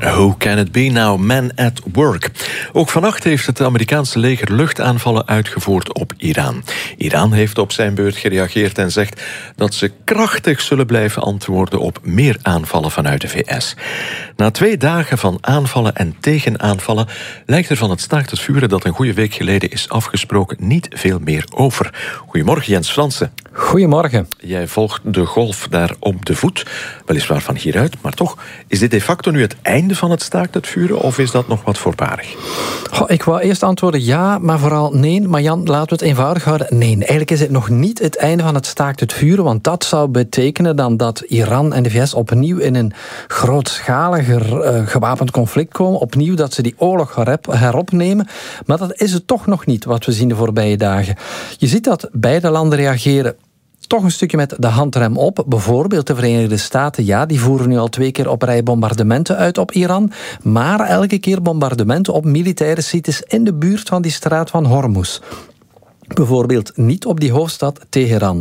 Who can it be now? Man at work. Ook vannacht heeft het Amerikaanse leger luchtaanvallen uitgevoerd op Iran. Iran heeft op zijn beurt gereageerd en zegt dat ze krachtig zullen blijven antwoorden op meer aanvallen vanuit de VS. Na 2 dagen van aanvallen en tegenaanvallen lijkt er van het staakt het vuren dat een goede week geleden is afgesproken niet veel meer over. Goedemorgen Jens Fransen. Goedemorgen. Jij volgt de golf daar op de voet, weliswaar van hieruit, maar toch, is dit de facto nu het einde van het staakt het vuren of is dat nog wat voorbarig? Ik wou eerst antwoorden ja, maar vooral nee. Maar Jan, laten we het eenvoudig houden. Nee, eigenlijk is het nog niet het einde van het staakt het vuren, want dat zou betekenen dan dat Iran en de VS opnieuw in een grootschaliger gewapend conflict komen, opnieuw dat ze die oorlog heropnemen. Maar dat is het toch nog niet, wat we zien de voorbije dagen. Je ziet dat beide landen reageren toch een stukje met de handrem op. Bijvoorbeeld de Verenigde Staten, ja, die voeren nu al 2 keer op rij bombardementen uit op Iran, maar elke keer bombardementen op militaire sites in de buurt van die straat van Hormuz. Bijvoorbeeld niet op die hoofdstad Teheran.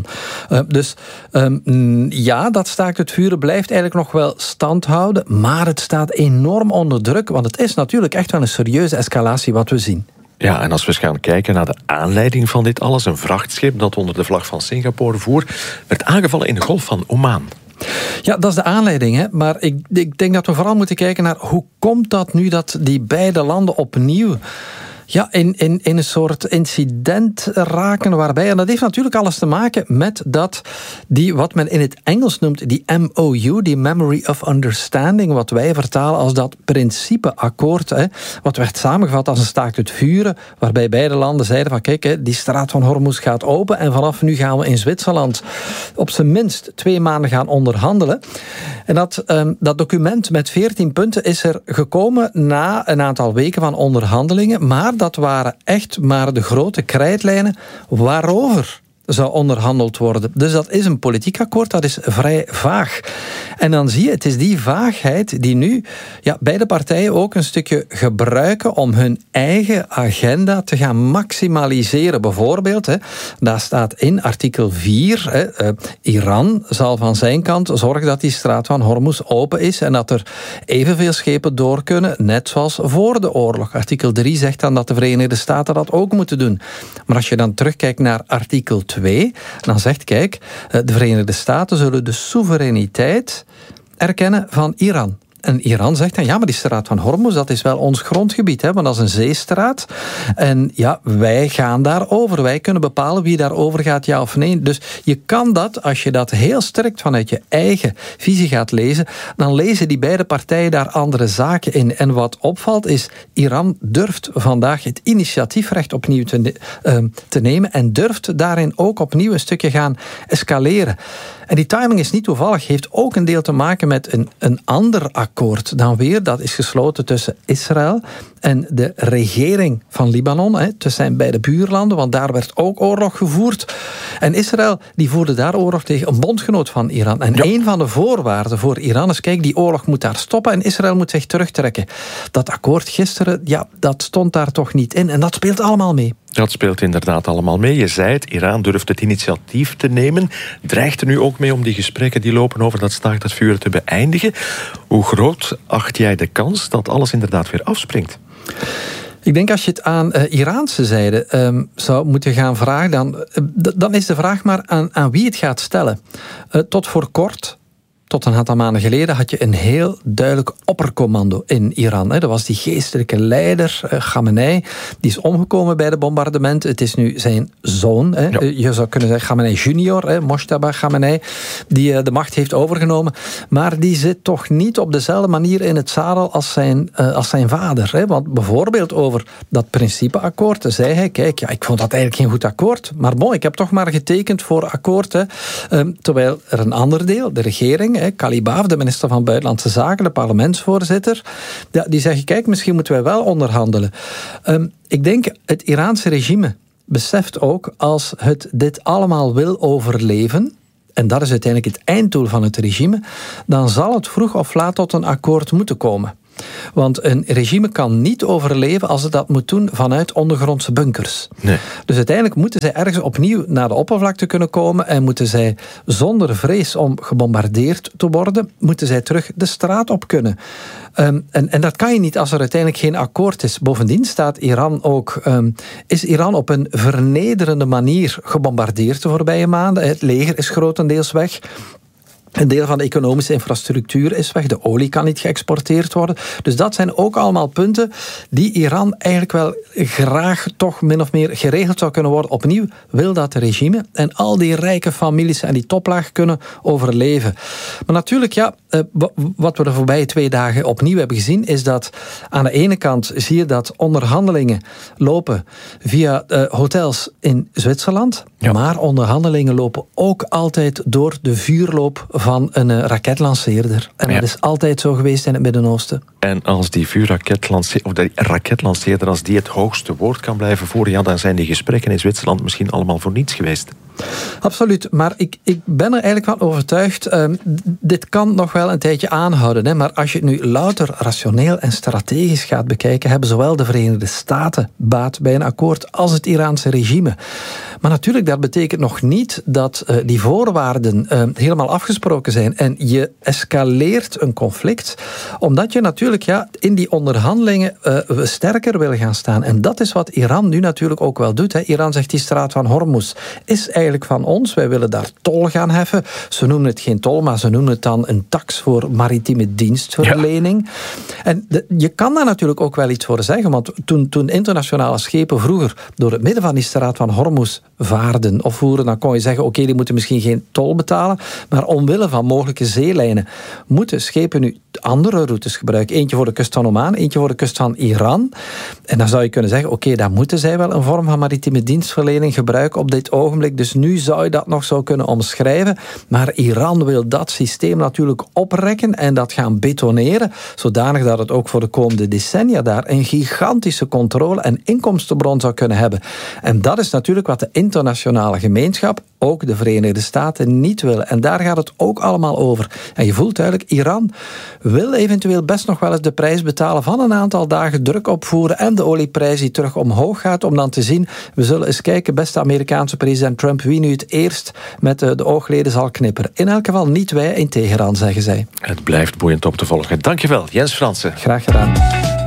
Ja, dat staakt het vuren blijft eigenlijk nog wel stand houden, maar het staat enorm onder druk, want het is natuurlijk echt wel een serieuze escalatie wat we zien. Ja, en als we eens gaan kijken naar de aanleiding van dit alles, een vrachtschip dat onder de vlag van Singapore voer, werd aangevallen in de Golf van Oman. Ja, dat is de aanleiding, hè. Maar ik denk dat we vooral moeten kijken naar hoe komt dat nu dat die beide landen opnieuw in een soort incident raken waarbij, en dat heeft natuurlijk alles te maken met dat die, wat men in het Engels noemt, die MOU, die Memory of Understanding, wat wij vertalen als dat principeakkoord, wat werd samengevat als een staakt het vuren, waarbij beide landen zeiden van kijk, die straat van Hormuz gaat open en vanaf nu gaan we in Zwitserland op zijn minst 2 maanden gaan onderhandelen. En dat document met 14 punten is er gekomen na een aantal weken van onderhandelingen, maar dat waren echt maar de grote krijtlijnen waarover zou onderhandeld worden. Dus dat is een politiek akkoord, dat is vrij vaag. En dan zie je, het is die vaagheid die nu beide partijen ook een stukje gebruiken om hun eigen agenda te gaan maximaliseren. Bijvoorbeeld, daar staat in artikel 4, Iran zal van zijn kant zorgen dat die straat van Hormuz open is en dat er evenveel schepen door kunnen, net zoals voor de oorlog. Artikel 3 zegt dan dat de Verenigde Staten dat ook moeten doen. Maar als je dan terugkijkt naar artikel 2, dan zegt, kijk, de Verenigde Staten zullen de soevereiniteit erkennen van Iran. En Iran zegt dan, ja, maar die straat van Hormuz, dat is wel ons grondgebied, want dat is een zeestraat. En ja, wij gaan daarover. Wij kunnen bepalen wie daarover gaat, ja of nee. Dus je kan dat, als je dat heel strikt vanuit je eigen visie gaat lezen, dan lezen die beide partijen daar andere zaken in. En wat opvalt is, Iran durft vandaag het initiatiefrecht opnieuw te nemen en durft daarin ook opnieuw een stukje gaan escaleren. En die timing is niet toevallig, heeft ook een deel te maken met een ander akkoord dan weer. Dat is gesloten tussen Israël en de regering van Libanon, tussen zijn beide buurlanden, want daar werd ook oorlog gevoerd. En Israël die voerde daar oorlog tegen een bondgenoot van Iran. En een van de voorwaarden voor Iran is, kijk, die oorlog moet daar stoppen en Israël moet zich terugtrekken. Dat akkoord gisteren, dat stond daar toch niet in. En dat speelt allemaal mee. Dat speelt inderdaad allemaal mee. Je zei het, Iran durft het initiatief te nemen. Dreigt er nu ook mee om die gesprekken die lopen over dat staakt het vuren te beëindigen. Hoe groot acht jij de kans dat alles inderdaad weer afspringt? Ik denk als je het aan Iraanse zijde zou moeten gaan vragen, dan is de vraag maar aan wie het gaat stellen. Tot voor kort, tot een aantal maanden geleden, had je een heel duidelijk oppercommando in Iran. Dat was die geestelijke leider, Khamenei. Die is omgekomen bij de bombardementen. Het is nu zijn zoon. Ja. Je zou kunnen zeggen Khamenei junior, Mojtaba Khamenei, die de macht heeft overgenomen. Maar die zit toch niet op dezelfde manier in het zadel als zijn vader. Want bijvoorbeeld over dat principeakkoord zei hij, kijk, ik vond dat eigenlijk geen goed akkoord. Maar bon, ik heb toch maar getekend voor akkoord. Terwijl er een ander deel, de regering, Kalibaf, de minister van Buitenlandse Zaken, de parlementsvoorzitter, die zeggen, kijk, misschien moeten wij wel onderhandelen. Ik denk, het Iraanse regime beseft ook, als het dit allemaal wil overleven, en dat is uiteindelijk het einddoel van het regime, dan zal het vroeg of laat tot een akkoord moeten komen. Want een regime kan niet overleven als het dat moet doen vanuit ondergrondse bunkers. Nee. Dus uiteindelijk moeten zij ergens opnieuw naar de oppervlakte kunnen komen en moeten zij zonder vrees om gebombardeerd te worden, moeten zij terug de straat op kunnen. En dat kan je niet als er uiteindelijk geen akkoord is. Bovendien staat Iran ook, is Iran op een vernederende manier gebombardeerd de voorbije maanden. Het leger is grotendeels weg. Een deel van de economische infrastructuur is weg. De olie kan niet geëxporteerd worden. Dus dat zijn ook allemaal punten die Iran eigenlijk wel graag toch min of meer geregeld zou kunnen worden. Opnieuw wil dat regime en al die rijke families en die toplaag kunnen overleven. Maar natuurlijk, ja, wat we de voorbije 2 dagen opnieuw hebben gezien, is dat aan de ene kant zie je dat onderhandelingen lopen via hotels in Zwitserland. Ja. Maar onderhandelingen lopen ook altijd door de vuurloop van een raketlanceerder. En dat is altijd zo geweest in het Midden-Oosten. En als die raketlanceerder, als die het hoogste woord kan blijven voeren, ja, dan zijn die gesprekken in Zwitserland misschien allemaal voor niets geweest. Absoluut, maar ik ben er eigenlijk van overtuigd. Dit kan nog wel een tijdje aanhouden. Hè, maar als je het nu louter rationeel en strategisch gaat bekijken, hebben zowel de Verenigde Staten baat bij een akkoord als het Iraanse regime. Maar natuurlijk, dat betekent nog niet dat die voorwaarden helemaal afgesproken zijn. En je escaleert een conflict, omdat je natuurlijk in die onderhandelingen sterker wil gaan staan. En dat is wat Iran nu natuurlijk ook wel doet. Hè. Iran zegt, die straat van Hormuz is eigenlijk van ons. Wij willen daar tol gaan heffen. Ze noemen het geen tol, maar ze noemen het dan een tax voor maritieme dienstverlening. Ja. En je kan daar natuurlijk ook wel iets voor zeggen, want toen internationale schepen vroeger door het midden van die straat van Hormuz vaarden of voeren, dan kon je zeggen, oké, die moeten misschien geen tol betalen, maar omwille van mogelijke zeelijnen moeten schepen nu andere routes gebruiken. Eentje voor de kust van Oman, eentje voor de kust van Iran. En dan zou je kunnen zeggen, oké, dan moeten zij wel een vorm van maritieme dienstverlening gebruiken op dit ogenblik. Dus nu zou je dat nog zo kunnen omschrijven. Maar Iran wil dat systeem natuurlijk oprekken en dat gaan betoneren, zodanig dat het ook voor de komende decennia daar een gigantische controle en inkomstenbron zou kunnen hebben. En dat is natuurlijk wat de internationale gemeenschap, ook de Verenigde Staten, niet willen. En daar gaat het ook allemaal over. En je voelt duidelijk, Iran wil eventueel best nog wel eens de prijs betalen van een aantal dagen druk opvoeren en de olieprijs die terug omhoog gaat, om dan te zien, we zullen eens kijken, beste Amerikaanse president Trump, wie nu het eerst met de oogleden zal knipperen. In elk geval niet wij in Teheran, zeggen zij. Het blijft boeiend om te volgen. Dankjewel, Jens Fransen. Graag gedaan.